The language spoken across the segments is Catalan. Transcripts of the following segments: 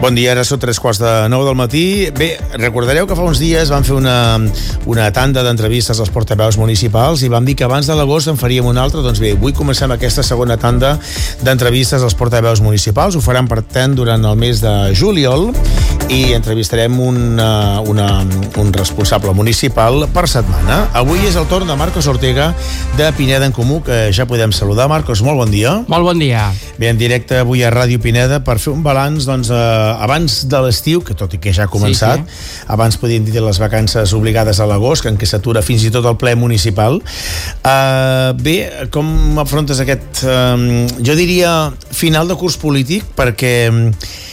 Bon dia, ara són 3:45 del matí. Bé, recordareu que fa uns dies vam fer una tanda d'entrevistes als portaveus municipals i vam dir que abans de l'agost en faríem una altra. Doncs bé, avui comencem aquesta segona tanda d'entrevistes als portaveus municipals. Ho faran, per tant, durant el mes de juliol i entrevistarem un responsable municipal per setmana. Avui és el torn de Marcos Ortega, de Pineda en Comú, que ja podem saludar. Marcos, molt bon dia. Molt bon dia. Bé, en directe avui a Ràdio Pineda per fer un balanç, doncs, abans de l'estiu, que tot i que ja ha començat, abans podíem dir les vacances obligades a l'agost, que en què s'atura fins i tot el ple municipal. Bé, com afrontes aquest, jo diria, final de curs polític, perquè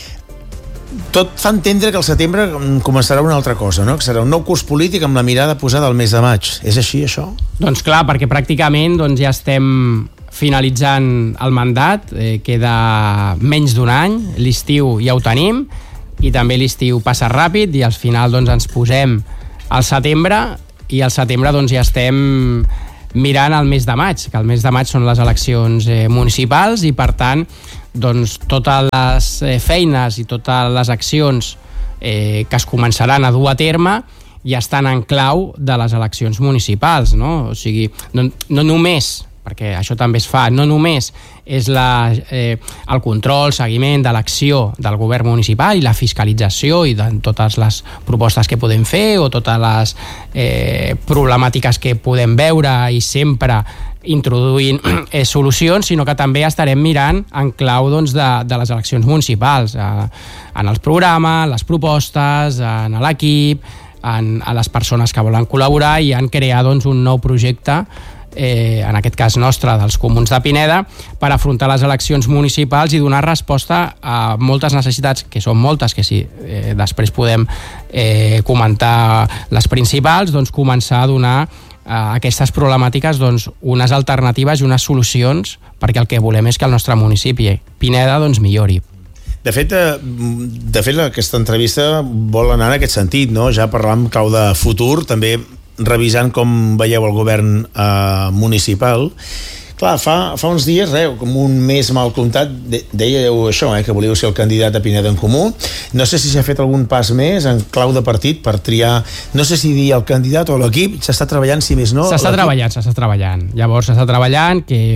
tot fa entendre que al setembre començarà una altra cosa, no? Que serà un nou curs polític amb la mirada posada al mes de maig. És així, això? Doncs clar, perquè pràcticament ja estem finalitzant el mandat, queda menys d'un any, l'estiu ja ho tenim, i també l'estiu passa ràpid, i al final ens posem al setembre, i al setembre ja estem mirant el mes de maig, que el mes de maig són les eleccions municipals, i per tant totes les feines i totes les accions que es començaran a dur a terme ja estan en clau de les eleccions municipals, no? O sigui, no només, perquè això també es fa, no només és el control, seguiment de l'acció del govern municipal i la fiscalització i de totes les propostes que podem fer o totes les problemàtiques que podem veure i sempre introduint solucions, sinó que també estarem mirant en clau de les eleccions municipals, en els programes, les propostes, en l'equip, en les persones que volen col·laborar, i en crear un nou projecte, en aquest cas nostre, dels Comuns de Pineda, per afrontar les eleccions municipals i donar resposta a moltes necessitats, que són moltes, que si després podem comentar les principals, començar a donar a aquestes problemàtiques unes alternatives i unes solucions, perquè el que volem és que el nostre municipi, Pineda, millori. De fet, aquesta entrevista vol anar en aquest sentit, no? Ja parlar en clau de futur, també revisant com veieu el govern municipal. Clar, fa uns dies, com un mes mal comptat, dèieu això, que volíeu ser el candidat a Pineda en Comú. No sé si s'ha fet algun pas més en clau de partit per triar, no sé si dir el candidat o l'equip. S'està treballant, si més no? S'està treballant. Llavors s'està treballant, que,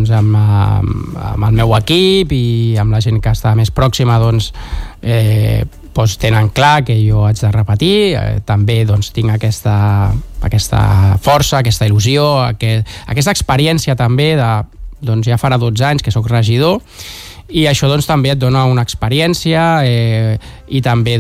amb el meu equip i amb la gent que està més pròxima, tenen clar que jo haig de repetir, també tinc aquesta força, aquesta il·lusió, aquesta experiència també ja farà 12 anys que sóc regidor, i això també et dona una experiència i també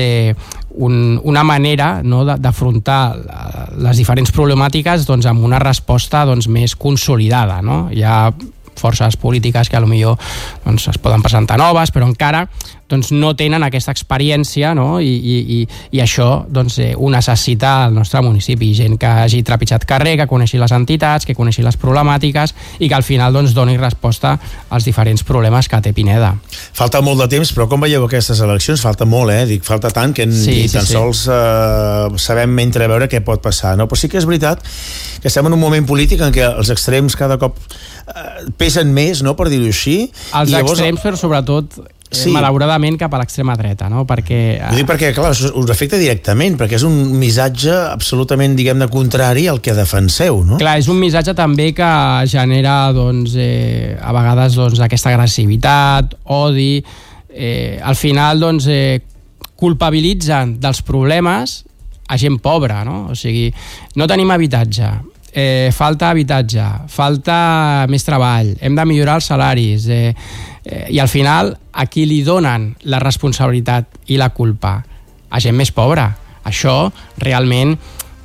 una manera d'afrontar les diferents problemàtiques amb una resposta més consolidada, no? Hi ha forces polítiques que potser es poden presentar noves, però encara no tenen aquesta experiència, no? I això ho necessita el nostre municipi, gent que hagi trepitjat carrer, que coneixi les entitats, que coneixi les problemàtiques i que al final doni resposta als diferents problemes que té Pineda. Falta molt de temps, però com veieu aquestes eleccions? Falta molt, falta tant que ni tan sols sabem entreveure què pot passar, no? Però sí que és veritat que estem en un moment polític en què els extrems cada cop pesen més, no?, per dir-ho així. Els extrems, però sobretot malauradament cap a l'extrema dreta, no? Perquè... Ho dic perquè, clar, us afecta directament, perquè és un missatge absolutament, diguem-ne, contrari al que defenseu, no? Clar, és un missatge també que genera, a vegades, aquesta agressivitat, odi, al final, culpabilitzen dels problemes a gent pobra, no? O sigui, no tenim habitatge, falta habitatge, falta més treball, hem de millorar els salaris, i al final a qui li donen la responsabilitat i la culpa? A gent més pobra. Això realment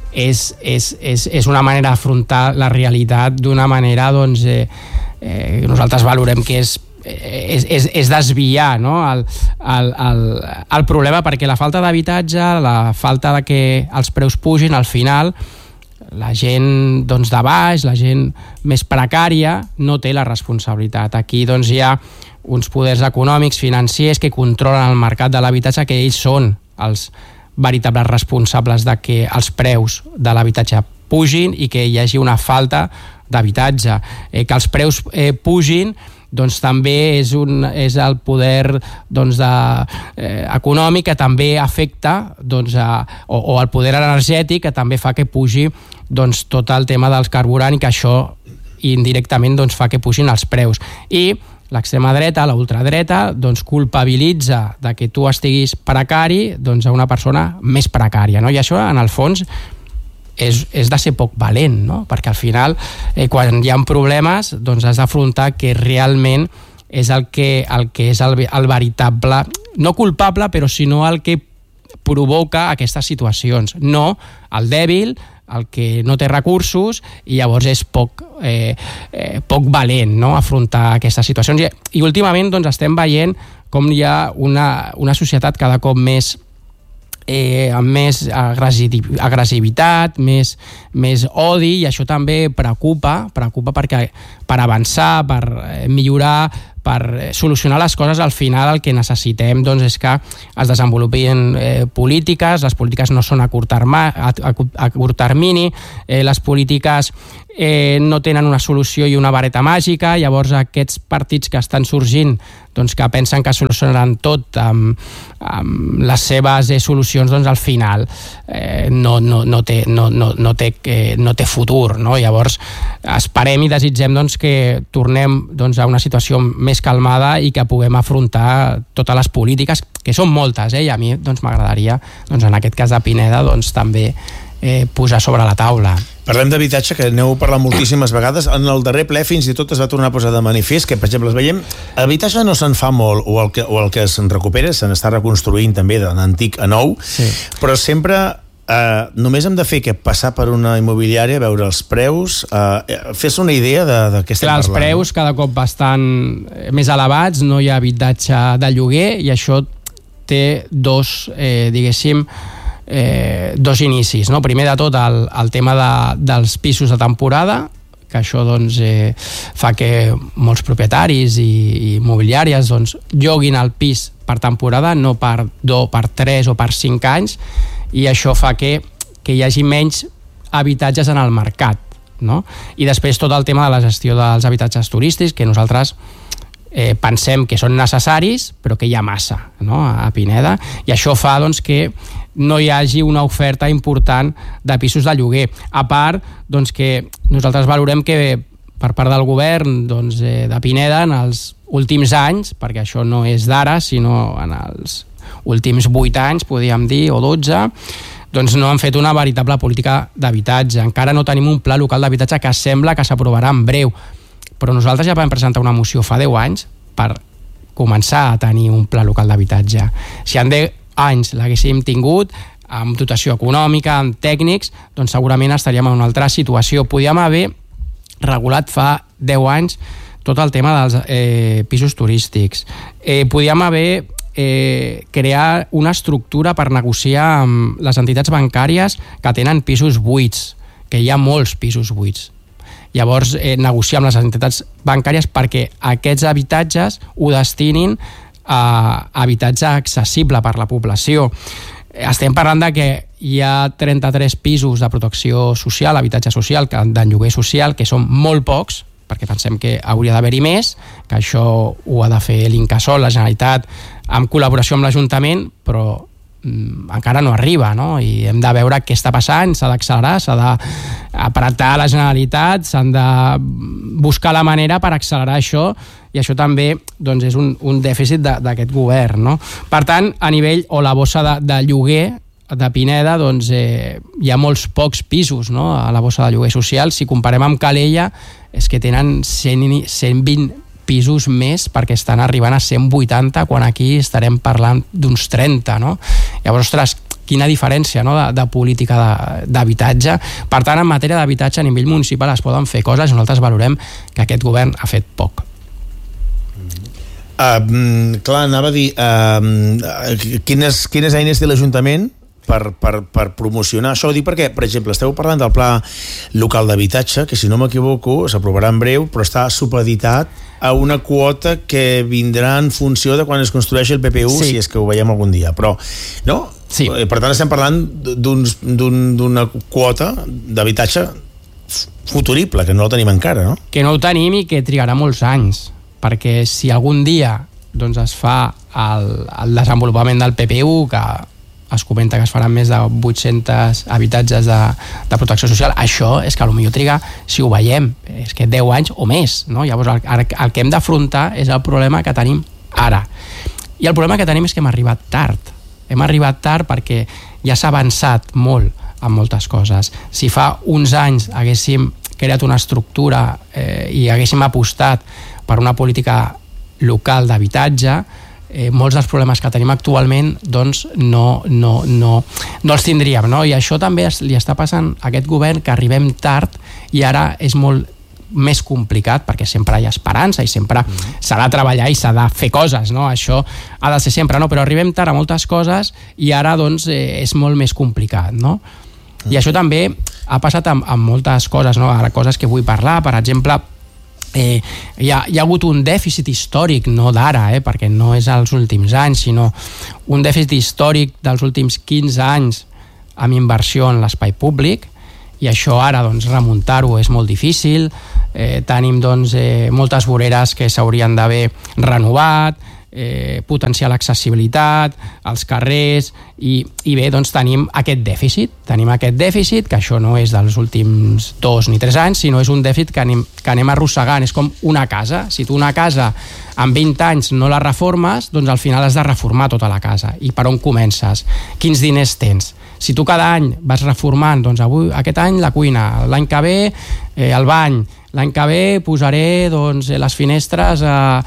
és una manera d'afrontar la realitat d'una manera nosaltres valorem que és desviar, no? el problema, perquè la falta d'habitatge, la falta de que els preus pugin, al final la gent de baix, la gent més precària no té la responsabilitat. Aquí hi ha uns poders econòmics, financers, que controlen el mercat de l'habitatge, que ells són els veritables responsables de que els preus de l'habitatge pugin i que hi hagi una falta d'habitatge. Que els preus pugin doncs també és el poder econòmic que també afecta o el poder energètic que també fa que pugi tot el tema dels carburants i que això indirectament fa que pugin els preus. I l'extrema dreta, la ultradreta, culpabilitza de que tu estiguis precari a una persona més precària, no? I això, en el fons, és de ser poc valent, no? Perquè al final, quan hi ha problemes, has d'afrontar que realment és el que és el veritable, no culpable, però sinó el que provoca aquestes situacions, no el dèbil, el que no té recursos, i llavors és poc valent, no?, afrontar aquestes situacions. I últimament estem veient com hi ha una societat cada cop més amb més agressivitat, més odi, i això també preocupa perquè per avançar, per millorar, per solucionar les coses, al final el que necessitem és que es desenvolupin polítiques. Les polítiques no són a curt termini, les polítiques no tenen una solució i una vareta màgica. Llavors aquests partits que estan sorgint, que pensen que solucionaran tot amb les seves solucions, al final no té futur, no? Llavors esperem i desitgem que tornem a una situació més calmada i que puguem afrontar totes les polítiques, que són moltes, i a mi m'agradaria, en aquest cas de Pineda, també posar sobre la taula. Parlem d'habitatge, que n'heu parlat moltíssimes vegades. En el darrer ple fins i tot es va tornar a posar de manifest que, per exemple, veiem, habitatge no se'n fa molt, o el que se'n recupera se n'està reconstruint també d'antic a nou, sí. Però sempre només hem de fer que passar per una immobiliària, veure els preus, fes una idea de què estem parlant. Els preus cada cop bastant més elevats, no hi ha habitatge de lloguer, i això té dos inicis, no? Primer de tot el tema dels pisos de temporada, que això fa que molts propietaris i immobiliàries lloguin el pis per temporada, no per 2, per 3 o per 5 anys, i això fa que hi hagi menys habitatges en el mercat, no? I després tot el tema de la gestió dels habitatges turístics, que nosaltres pensem que són necessaris, però que hi ha massa, no?, a Pineda, i això fa que no hi hagi una oferta important de pisos de lloguer. A part, que nosaltres valorem que per part del govern de Pineda en els últims anys, perquè això no és d'ara, sinó en els últims 8 anys, podríem dir, o 12, no han fet una veritable política d'habitatge. Encara no tenim un pla local d'habitatge que sembla que s'aprovarà en breu, però nosaltres ja vam presentar una moció fa 10 anys per començar a tenir un pla local d'habitatge. Si en 10 anys l'haguéssim tingut, amb dotació econòmica, amb tècnics, segurament estaríem en una altra situació. Podíem haver regulat fa 10 anys tot el tema dels pisos turístics. Podíem haver crear una estructura per negociar amb les entitats bancàries que tenen pisos buits, que hi ha molts pisos buits. Llavors, negociar amb les entitats bancàries perquè aquests habitatges ho destinin a habitatge accessible per la població. Estem parlant de que hi ha 33 pisos de protecció social, habitatge social, de lloguer social, que són molt pocs, perquè pensem que hauria d'haver-hi més, que això ho ha de fer l'Incasòl, la Generalitat, en col·laboració amb l'Ajuntament, però encara no arriba, no? I hem de veure què està passant, s'ha d'accelerar, s'ha d'apretar la Generalitat, s'han de buscar la manera per accelerar això, i això també és un dèficit d'aquest govern, no? Per tant, a nivell, o la bossa de lloguer de Pineda, hi ha molts pocs pisos, no?, a la bossa de lloguer social. Si comparem amb Calella, és que tenen 120 pisos més, perquè estan arribant a 180, quan aquí estarem parlant d'uns 30, no? Llavors, ostres, quina diferència, no?, de política d'habitatge. Per tant, en matèria d'habitatge a nivell municipal es poden fer coses, i nosaltres valorem que aquest govern ha fet poc. Clar, anava a dir, quines eines té l'Ajuntament per promocionar això? Ho dic perquè, per exemple, esteu parlant del pla local d'habitatge, que si no m'equivoco s'aprovarà en breu, però està supeditat a una quota que vindrà en funció de quan es construeix el PPU, sí, si és que ho veiem algun dia, però no? Sí. Per tant, estem parlant d'una quota d'habitatge futurible, que no la tenim encara, no? Que no ho tenim i que trigarà molts anys. perquè si algun dia doncs, es fa el desenvolupament del PPU, que es comenta que es faran més de 800 habitatges de protecció social, això és que potser triga, si ho veiem, és que 10 anys o més, no? Llavors el que hem d'afrontar és el problema que tenim ara. I el problema que tenim és que hem arribat tard. Hem arribat tard perquè ja s'ha avançat molt en moltes coses. Si fa uns anys haguéssim creat una estructura i haguéssim apostat per una política local d'habitatge, molts dels problemes que tenim actualment doncs no els tindríem, no? I això també li està passant a aquest govern, que arribem tard i ara és molt més complicat, perquè sempre hi ha esperança i sempre s'ha de treballar i s'ha de fer coses, no? Això ha de ser sempre, no? Però arribem tard a moltes coses i ara doncs és molt més complicat, no? I això també ha passat amb moltes coses, no? Ara, coses que vull parlar, per exemple, hi ha hagut un dèficit històric, no d'ara, perquè no és als últims anys, sinó un dèficit històric dels últims 15 anys amb inversió en l'espai públic, i això ara doncs, remuntar-ho és molt difícil. Tenim doncs, moltes voreres que s'haurien d'haver renovat, potenciar l'accessibilitat als carrers, i bé, doncs tenim aquest dèficit, que això no és dels últims 2 ni 3 anys, sinó és un dèficit que anem arrossegant. És com una casa. Si tu una casa en 20 anys no la reformes, doncs al final has de reformar tota la casa. I per on comences? Quins diners tens? Si tu cada any vas reformant, doncs aquest any la cuina, l'any que ve el bany, l'any que ve posaré doncs, les finestres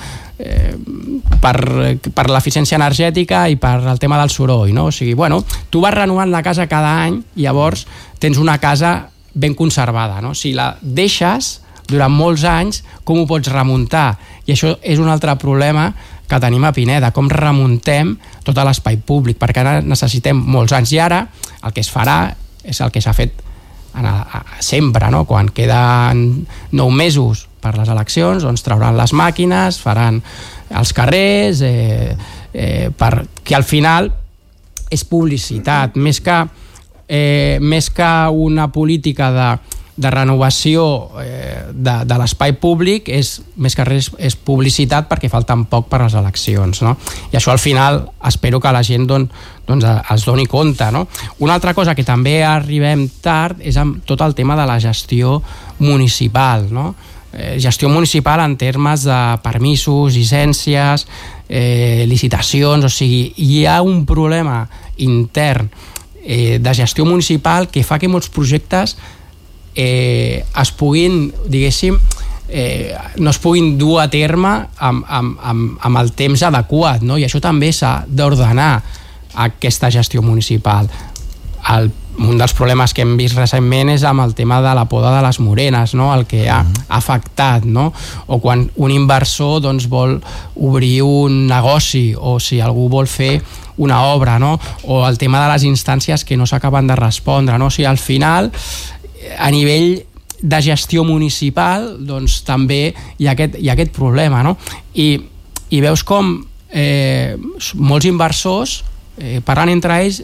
per l'eficiència energètica i per el tema del soroll, no? O sigui, bueno, tu vas renovant la casa cada any i llavors tens una casa ben conservada, no? Si la deixes durant molts anys, com ho pots remuntar? I això és un altre problema que tenim a Pineda, com remuntem tot l'espai públic, perquè ara necessitem molts anys, i ara el que es farà és el que s'ha fet sempre, no? Quan queden 9 mesos per les eleccions, doncs trauran les màquines, faran els carrers, perquè al final és publicitat, més que una política de renovació de l'espai públic, més que res és publicitat, perquè falten poc per les eleccions, no? I això al final espero que la gent doncs es doni compte, no? Una altra cosa que també arribem tard és amb tot el tema de la gestió municipal, no? Gestió municipal en termes de permisos, llicències, licitacions, o sigui, hi ha un problema intern de gestió municipal que fa que molts projectes es puguin, diguéssim, no es puguin dur a terme amb el temps adequat, no? I això també s'ha d'ordenar, aquesta gestió municipal. Un dels problemes que hem vist recentment és amb el tema de la poda de les morenes, no? El que ha afectat, no? O quan un inversor doncs, vol obrir un negoci, o si algú vol fer una obra, no? O el tema de les instàncies que no s'acaben de respondre, no? O sigui, al final, a nivell de gestió municipal, doncs també hi ha aquest problema, no? I veus com molts inversors parlant entre ells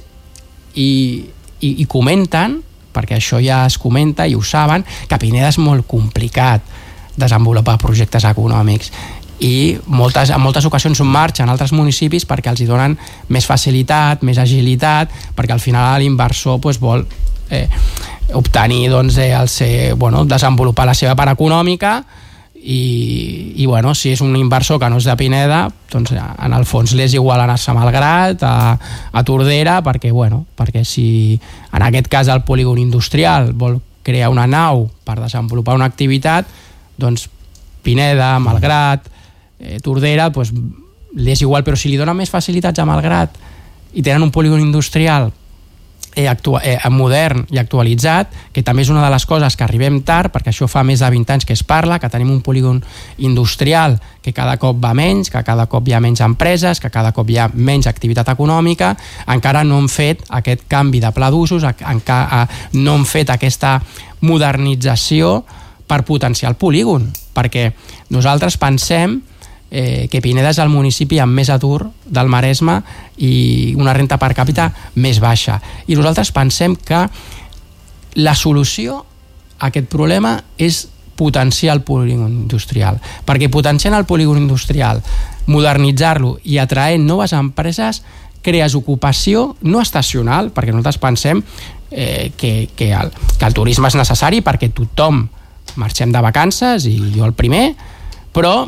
i comenten, perquè això ja es comenta i ho saben, que a Pineda és molt complicat desenvolupar projectes econòmics, i en moltes ocasions marxen a altres municipis perquè els hi donen més facilitat, més agilitat, perquè al final l'inversor doncs, vol obtenir desenvolupar la seva part econòmica, i bueno, si és un inversor que no és de Pineda, doncs en el fons li és igual anar-se a Malgrat, a Tordera, perquè si en aquest cas el polígon industrial vol crear una nau per desenvolupar una activitat, doncs Pineda, Malgrat, Tordera, doncs li és igual. Però si li donen més facilitats a Malgrat i tenen un polígon industrial modern i actualitzat, que també és una de les coses que arribem tard, perquè això fa més de 20 anys que es parla, que tenim un polígon industrial que cada cop va menys, que cada cop hi ha menys empreses, que cada cop hi ha menys activitat econòmica, encara no hem fet aquest canvi de pla d'usos, encara no hem fet aquesta modernització per potenciar el polígon, perquè nosaltres pensem que Pineda és el municipi amb més atur del Maresme i una renta per càpita més baixa. I nosaltres pensem que la solució a aquest problema és potenciar el polígon industrial, perquè potenciant el polígon industrial, modernitzar-lo i atraent noves empreses, crees ocupació no estacional, perquè nosaltres pensem que el turisme és necessari perquè tothom marxem de vacances, i jo el primer, però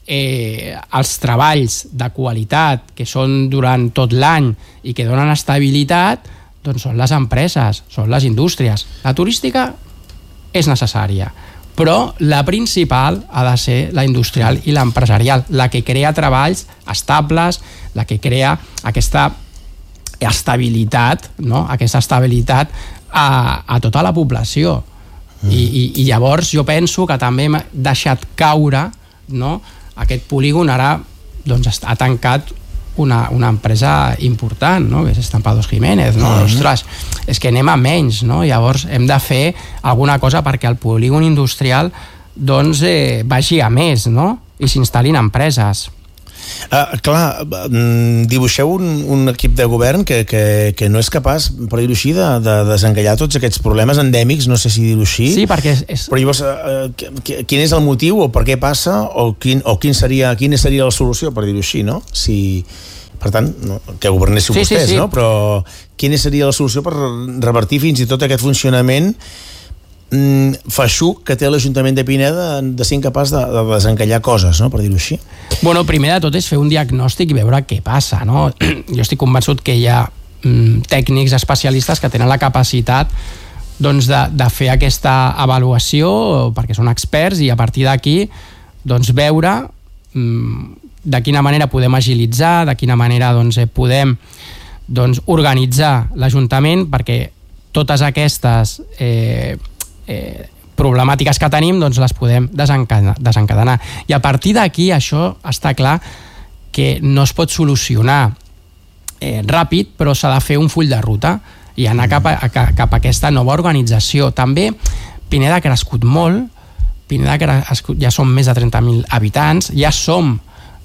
els treballs de qualitat que són durant tot l'any i que donen estabilitat, doncs són les empreses, són les indústries. La turística és necessària, però la principal ha de ser la industrial i l'empresarial, la que crea treballs estables, la que crea aquesta estabilitat, no? Aquesta estabilitat a tota la població. I llavors jo penso que també hem deixat caure, no? Aquest polígon ara doncs, ha tancat una empresa important, no? Que és Estampados Jiménez, no? Ostres, és que anem a menys, no? Llavors hem de fer alguna cosa perquè el polígon industrial doncs, vagi a més, no? I s'instal·lin empreses. Clar, dibuixeu un equip de govern que no és capaç, per dir-ho així, de desencallar tots aquests problemes endèmics, no sé si dir-ho així. Sí, perquè Però llavors, quin és el motiu o per què passa o quina seria la solució, per dir-ho així, no? Per tant, no, que governéssiu vostès, sí. No? Però quina seria la solució per revertir fins i tot aquest funcionament feixuc que té l'Ajuntament de Pineda de ser incapaç de desencallar coses, no? Per dir-ho així. Bueno, primer de tot és fer un diagnòstic i veure què passa, no? Jo estic convençut que hi ha tècnics especialistes que tenen la capacitat doncs, de fer aquesta avaluació perquè són experts i a partir d'aquí doncs, veure de quina manera podem agilitzar, de quina manera doncs, podem doncs, organitzar l'Ajuntament perquè totes aquestes problemàtiques que tenim doncs les podem desencadenar. I a partir d'aquí això està clar que no es pot solucionar ràpid, però s'ha de fer un full de ruta i anar cap a aquesta nova organització. També Pineda ha crescut molt, ja som més de 30.000 habitants, ja som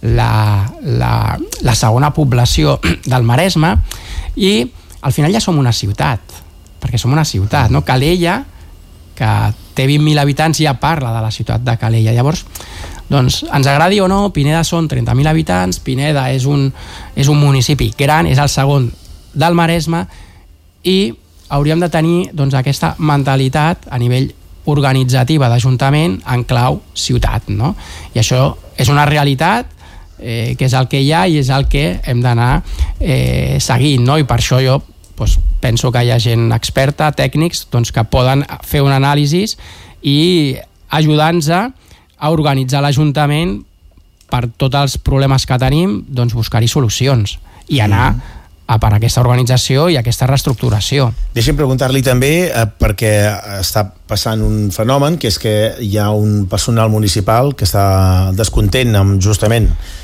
la segona població del Maresme i al final ja som una ciutat, perquè som una ciutat, no? Calella, que té 20.000 habitants, ja parla de la ciutat de Calella. Llavors, doncs, ens agradi o no, Pineda són 30.000 habitants, Pineda és un municipi gran, és el segon del Maresme, i hauríem de tenir doncs, aquesta mentalitat a nivell organitzativa d'Ajuntament en clau ciutat, no? I això és una realitat que és el que hi ha i és el que hem d'anar seguint, no? I per això jo penso que hi ha gent experta, tècnics, doncs, que poden fer un anàlisi i ajudar-nos a organitzar l'Ajuntament per tots els problemes que tenim, doncs buscar-hi solucions i anar a per aquesta organització i aquesta reestructuració. Deixa'm preguntar-li també, perquè està passant un fenomen, que és que hi ha un personal municipal que està descontent amb justament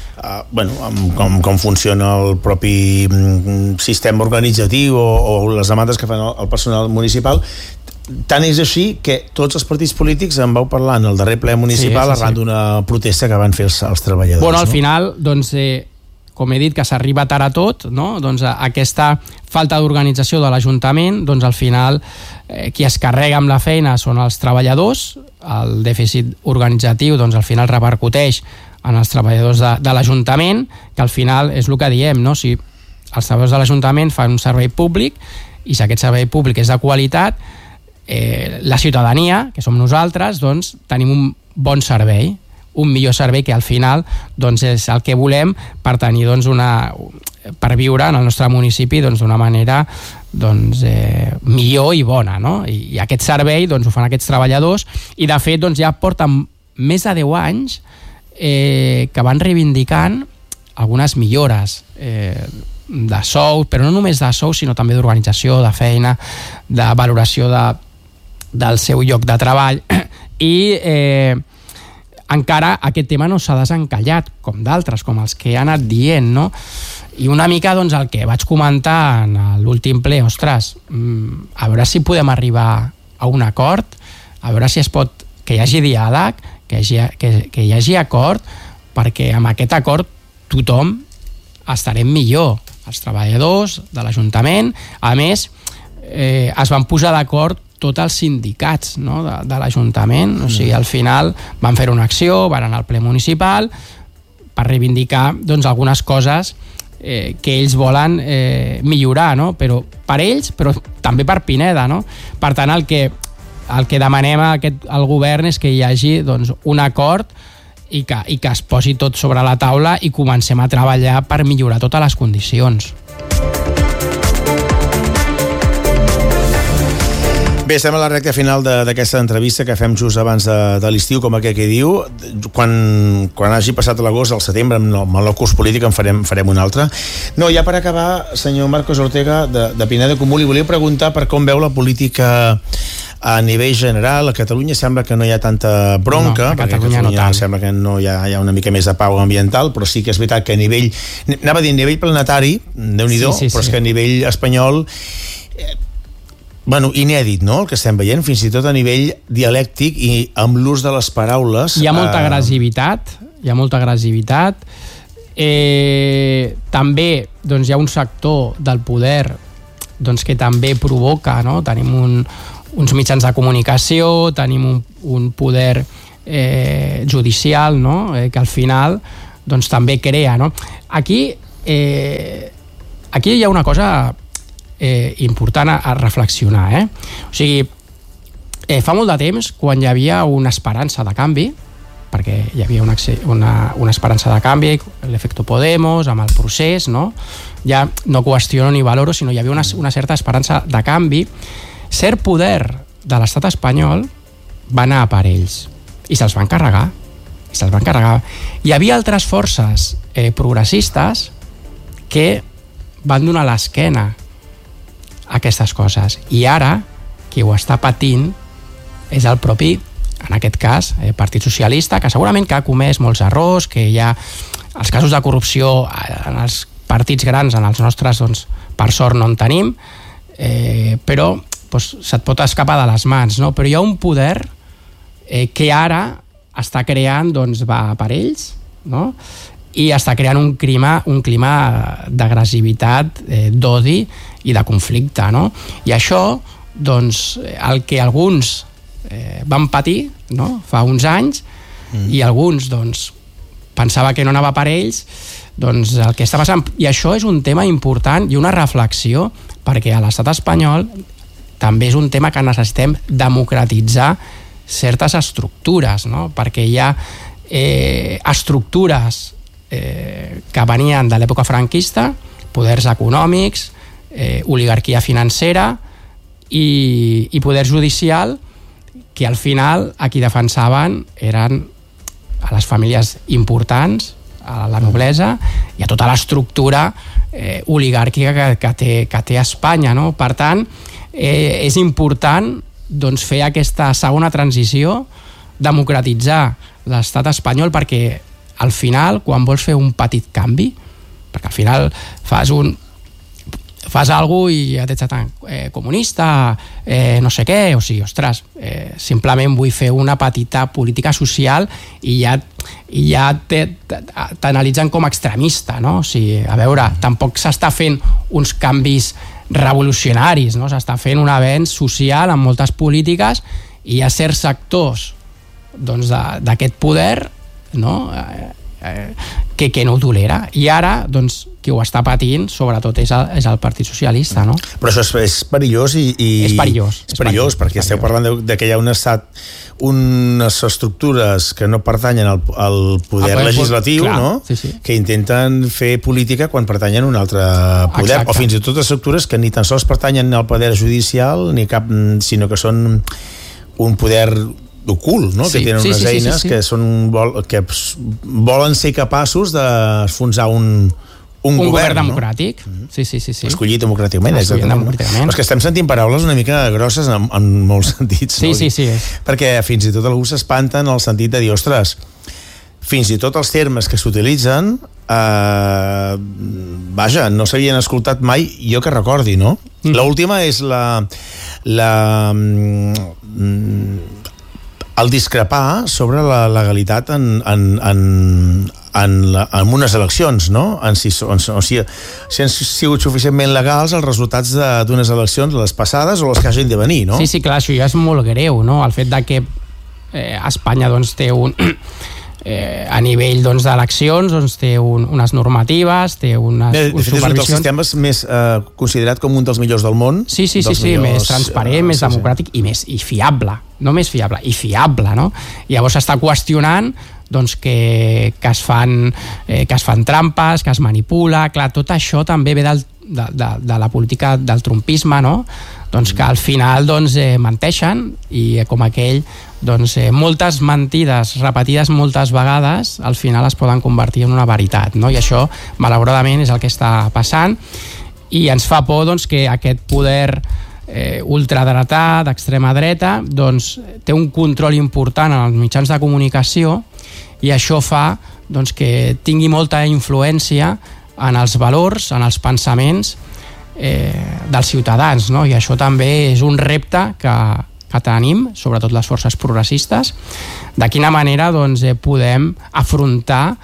com funciona el propi sistema organitzatiu o les demandes que fan el personal municipal. Tant és així que tots els partits polítics en vau parlar en el darrer ple municipal arran d'una protesta que van fer els treballadors. Bueno, al final, doncs, com he dit, que s'arriba tard a tot, no? Doncs aquesta falta d'organització de l'Ajuntament, doncs al final qui es carrega amb la feina són els treballadors, el dèficit organitzatiu doncs al final repercuteix en els treballadors de l'Ajuntament, que al final és el que diem, no? Si els treballadors de l'Ajuntament fan un servei públic i si aquest servei públic és de qualitat, la ciutadania, que som nosaltres, doncs tenim un bon servei, un millor servei que al final doncs, és el que volem per tenir doncs, per viure en el nostre municipi doncs, d'una manera doncs, millor i bona, no? I aquest servei doncs, ho fan aquests treballadors i de fet doncs, ja porten més de 10 anys que van reivindicant algunes millores de sou, però no només de sou sinó també d'organització, de feina, de valoració del seu lloc de treball i encara aquest tema no s'ha desencallat com d'altres, com els que he anat dient, no? I una mica doncs, el que vaig comentar en l'últim ple, ostres, a veure si podem arribar a un acord, a veure si es pot, que hi hagi diàleg, que hi hagi acord, perquè amb aquest acord tothom estarem millor, els treballadors de l'Ajuntament. A més, es van posar d'acord tots els sindicats, no? de l'Ajuntament. O sigui, al final van fer una acció, van anar al ple municipal per reivindicar doncs, algunes coses que ells volen millorar, no? Però per ells, però també per Pineda, no? Per tant, el que demanem al govern és que hi hagi doncs, un acord i que es posi tot sobre la taula i comencem a treballar per millorar totes les condicions. Bé, estem a la recta final d'aquesta entrevista que fem just abans de l'estiu, com aquell que diu. Quan hagi passat l'agost, al setembre, amb el curs polític en farem un altre. No, ja per acabar, senyor Marcos Ortega, de Pineda Comú, li volia preguntar per com veu la política a nivell general. A Catalunya sembla que no hi ha tanta bronca, perquè a Catalunya sembla que no hi ha una mica més de pau ambiental, però sí que és veritat que a nivell, anava a dir a nivell planetari, Déu-n'hi-do, però és que a nivell espanyol inèdit, no?, el que estem veient, fins i tot a nivell dialèctic i amb l'ús de les paraules. Hi ha molta agressivitat, també doncs, hi ha un sector del poder doncs, que també provoca, no? Tenim uns mitjans de comunicació, tenim un poder judicial, no? Que al final doncs, també crea, no? Aquí hi ha una cosa important a reflexionar, O sigui, fa molt de temps, quan hi havia una esperança de canvi, perquè hi havia una esperança de canvi, l'efecte Podemos, amb el procés, no? Ja no qüestiono ni valoro, sinó hi havia una certa esperança de canvi. Cert poder de l'estat espanyol va anar per ells i se'ls van carregar. Hi havia altres forces progressistes que van donar l'esquena a aquestes coses, i ara qui ho està patint és el propi, en aquest cas, Partit Socialista, que segurament que ha comès molts errors, que hi ha els casos de corrupció en els partits grans, en els nostres, doncs, per sort no en tenim, però doncs, se't pot escapar de les mans, no? Però hi ha un poder que ara està creant, doncs, va per ells, no? I està creant un clima d'agressivitat, d'odi i de conflicte, no? I això, doncs, el que alguns van patir, no?, fa uns anys, i alguns, doncs, pensava que no anava per ells, doncs el que està passant. I això és un tema important i una reflexió, perquè a l'estat espanyol també és un tema que necessitem democratitzar certes estructures, no? Perquè hi ha estructures que venien de l'època franquista, poders econòmics, oligarquia financera i poder judicial, que al final a qui defensaven eren a les famílies importants, a la noblesa i a tota l'estructura oligàrquica que té Espanya, no? Per tant, és important doncs, fer aquesta segona transició, democratitzar l'estat espanyol, perquè al final, quan vols fer un petit canvi, perquè al final fas alguna cosa i et ets tan comunista, no sé què, o sigui, ostres, simplement vull fer una petita política social i ja t'analitzen com a extremista, no? O sigui, a veure, tampoc s'està fent uns canvis revolucionaris, no? S'està fent un avenç social amb moltes polítiques i hi ha certs sectors doncs, d'aquest poder, no? Que no ho tolera, i ara doncs, qui ho està patint sobretot és el Partit Socialista, no? Però això és perillós és perillós perquè esteu parlant de que hi ha unes estructures que no pertanyen al poder legislatiu, clar, no? Sí. Que intenten fer política quan pertanyen a un altre poder. Exacte. O fins i tot estructures que ni tan sols pertanyen al poder judicial ni cap, sinó que són un poder ocult, no? Que tenen unes eines que volen ser capaços d'enfonsar un govern democràtic, no? Sí. Escollit democràticament. Però és que estem sentint paraules una mica grosses en molts sentits. Sí. Perquè fins i tot algú s'espanta en el sentit de dir, ostres, fins i tot els termes que s'utilitzen vaja, no s'havien escoltat mai, jo que recordi, no? L'última és el discrepar sobre la legalitat en en unes eleccions, no? Si han sigut suficientment legals els resultats d'unes eleccions, les passades o les que hagin de venir, no? Sí, clar, això ja és molt greu, no? El fet de que Espanya doncs, té a nivell d'eleccions doncs, té unes normatives, té unes supervisions... És un dels sistemes més considerat com un dels millors del món. Sí, més transparent, més democràtic i fiable. No més fiable, i fiable, no? Llavors s'està qüestionant doncs que es fan trampes, que es manipula. Clar, tot això també ve de la política del trumpisme, no? Doncs que al final menteixen i com aquell moltes mentides repetides moltes vegades al final es poden convertir en una veritat, no? I això malauradament és el que està passant i ens fa por que aquest poder ultradretà, d'extrema dreta, té un control important en els mitjans de comunicació i això fa que tingui molta influència en els valors, en els pensaments dels ciutadans, no? I això també és un repte que tenim, sobretot les forces progressistes, de quina manera podem afrontar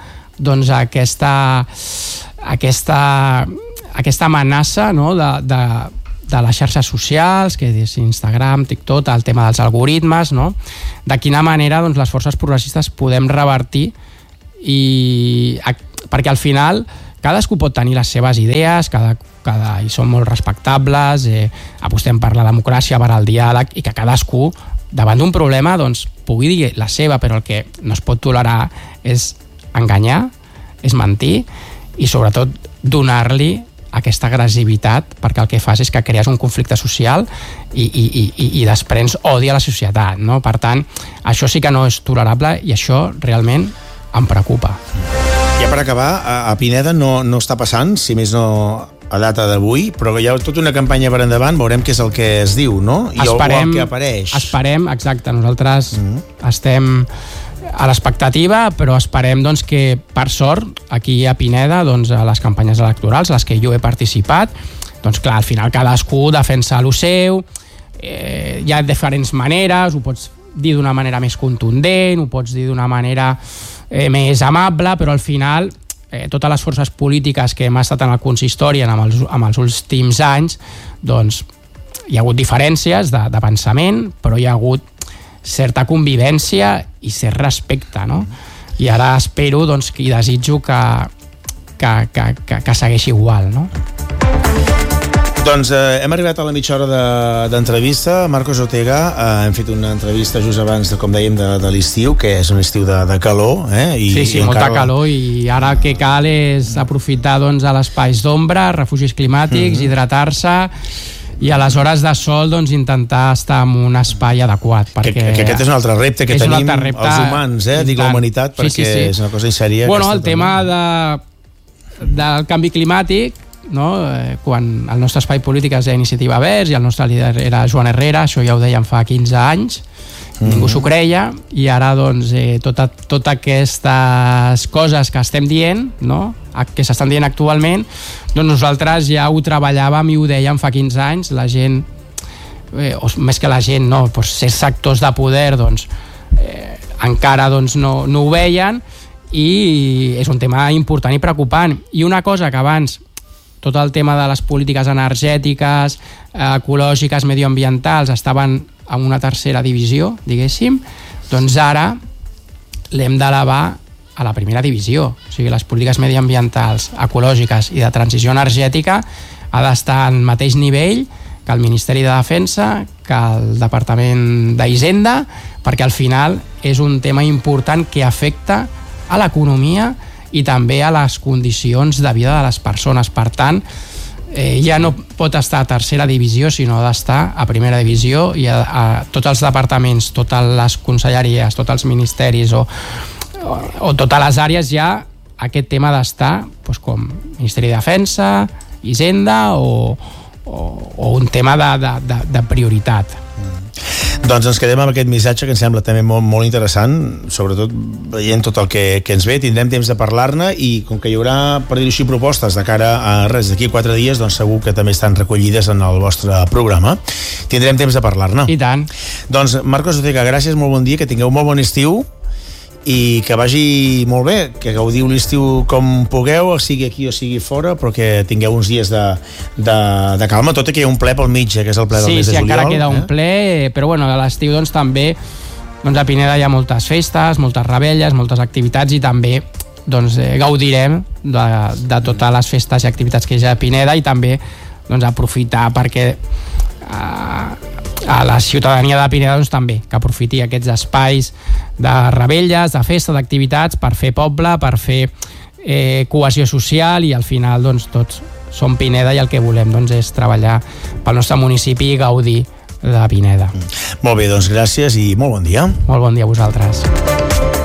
aquesta amenaça, no? de les xarxes socials, que és Instagram, TikTok, el tema dels algoritmes, no? De quina manera les forces progressistes podem revertir perquè al final cadascú pot tenir les seves idees, i són molt respectables, apostem per la democràcia, per al diàleg, i que cadascú, davant d'un problema, pugui dir la seva, però el que no es pot tolerar és enganyar, és mentir, i sobretot donar-li aquesta agressivitat, perquè el que fas és que crees un conflicte social i desprens odi a la societat, no? Per tant, això sí que no és tolerable i això realment em preocupa. Ja per acabar, a Pineda no està passant, si més no a data d'avui, però hi ha tota una campanya per endavant, veurem què és el que es diu, no? I el que apareix. Esperem, exacte, nosaltres estem a l'expectativa, però esperem que, per sort, aquí a Pineda, a les campanyes electorals, les que jo he participat, clar, al final cadascú defensa el seu, hi ha diferents maneres, ho pots dir d'una manera més contundent, ho pots dir d'una manera més amable, però al final totes les forces polítiques que hem estat en el consistori en els últims anys, hi ha hagut diferències de pensament, però hi ha hagut certa convivència i cert respecte, no? I ara espero i desitjo que segueixi igual, no? Hem arribat a la mitja hora d'entrevista. Marcos Ortega, hem fet una entrevista just abans, com dèiem, de l'estiu, que és un estiu de calor. Sí, molta calor, i ara el que cal és aprofitar a espais d'ombra, refugis climàtics, hidratar-se, i a les hores de sol intentar estar en un espai adequat. Que aquest és un altre repte que tenim els humans, dic la humanitat, perquè és una cosa sèria. El tema del canvi climàtic, quan el nostre espai polític és Iniciativa Verds i el nostre líder era Joan Herrera, això ja ho dèiem fa 15 anys, ningú s'ho creia, i ara totes aquestes coses que estem dient, que s'estan dient actualment, nosaltres ja ho treballàvem i ho dèiem fa 15 anys. La gent, o més que la gent, certs sectors de poder encara no ho veien, i és un tema important i preocupant. I una cosa que abans tot el tema de les polítiques energètiques, ecològiques, medioambientals estaven en una tercera divisió, diguéssim, ara l'hem d'elevar a la primera divisió. O sigui, les polítiques medioambientals, ecològiques i de transició energètica ha d'estar al mateix nivell que el Ministeri de Defensa, que el Departament d'Hisenda, perquè al final és un tema important que afecta a l'economia i també a les condicions de vida de les persones. Per tant, ja no pot estar a tercera divisió, sinó ha d'estar a primera divisió, i a tots els departaments, totes les conselleries, tots els ministeris o totes les àrees, ja aquest tema ha d'estar com Ministeri de Defensa, Hisenda o un tema de prioritat. Ens quedem amb aquest missatge que ens sembla també molt, molt interessant, sobretot veient tot el que ens ve. Tindrem temps de parlar-ne, i com que hi haurà, per dir-ho així, propostes de cara a d'aquí 4 dies, segur que també estan recollides en el vostre programa. Tindrem temps de parlar-ne. I tant. Marcos Ortega, gràcies, molt bon dia, que tingueu molt bon estiu, i que vagi molt bé, que gaudiu l'estiu com pugueu, sigui aquí o sigui fora, però que tingueu uns dies de calma, tot i que hi ha un ple pel mig, que és el ple del mes de juliol. Sí, encara queda un ple, però bueno, a l'estiu doncs també a Pineda hi ha moltes festes, moltes revetlles, moltes activitats, i també doncs, gaudirem de totes les festes i activitats que hi ha a Pineda, i també doncs, aprofitar perquè a la ciutadania de Pineda doncs, també que aprofiti aquests espais de revetlles, de festa, d'activitats per fer poble, per fer cohesió social, i al final doncs, tots som Pineda i el que volem doncs, és treballar pel nostre municipi i gaudir de Pineda. Molt bé, doncs gràcies i molt bon dia. Molt bon dia a vosaltres.